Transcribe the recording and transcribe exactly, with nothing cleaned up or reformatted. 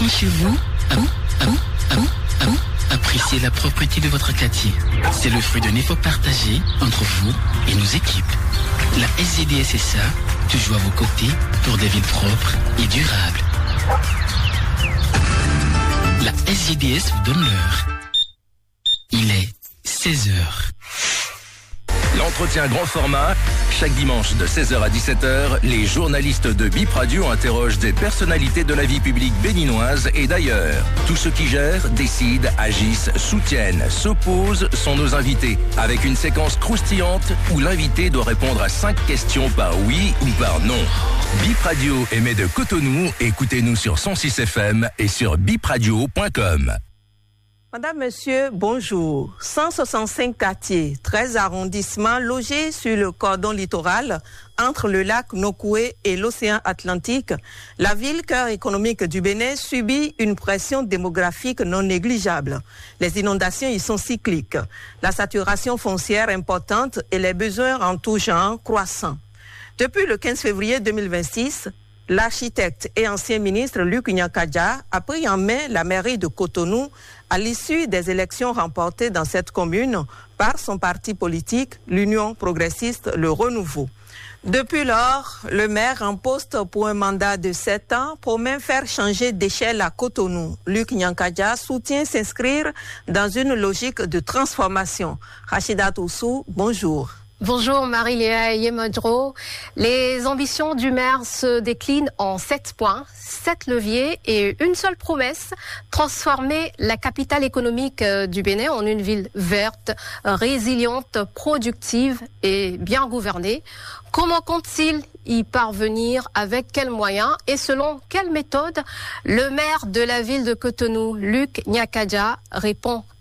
chez vous, à vous, à vous, à vous, à vous, appréciez la propreté de votre quartier. C'est le fruit d'un effort partagé entre vous et nos équipes. La S G D S S A, toujours à vos côtés pour des villes propres et durables. La S G D S vous donne l'heure. Il est seize heures. L'entretien grand format, chaque dimanche de seize heures à dix-sept heures, les journalistes de Bip Radio interrogent des personnalités de la vie publique béninoise et d'ailleurs. Tous ceux qui gèrent, décident, agissent, soutiennent, s'opposent sont nos invités, avec une séquence croustillante où l'invité doit répondre à cinq questions par oui ou par non. Bip Radio émet de Cotonou, écoutez-nous sur cent six F M et sur bip radio point com. Madame, Monsieur, bonjour. cent soixante-cinq quartiers, treize arrondissements logés sur le cordon littoral entre le lac Nokoué et l'océan Atlantique, la ville cœur économique du Bénin subit une pression démographique non négligeable. Les inondations y sont cycliques, la saturation foncière importante et les besoins en tout genre croissants. Depuis le quinze février deux mille vingt-six, l'architecte et ancien ministre Luc Nyakadja a pris en main la mairie de Cotonou à l'issue des élections remportées dans cette commune par son parti politique, l'Union progressiste Le Renouveau. Depuis lors, le maire en poste pour un mandat de sept ans promet faire changer d'échelle à Cotonou. Luc Nyakadja soutient s'inscrire dans une logique de transformation. Rachida Toussou, bonjour. Bonjour Marie-Léa Yemodro. Les ambitions du maire se déclinent en sept points, sept leviers et une seule promesse, transformer la capitale économique du Bénin en une ville verte, résiliente, productive et bien gouvernée. Comment compte-t-il y parvenir? Avec quels moyens et selon quelle méthode? Le maire de la ville de Cotonou, Luc Nyakadja, répond